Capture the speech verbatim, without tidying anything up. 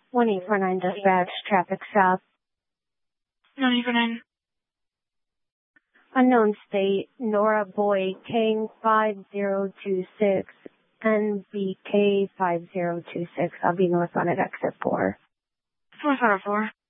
one eight four nine dispatch, traffic stop. one eight four nine. Unknown state, Nora Boy, King five zero two six, N B K five zero two six. I'll be northbound at exit four. four zero four.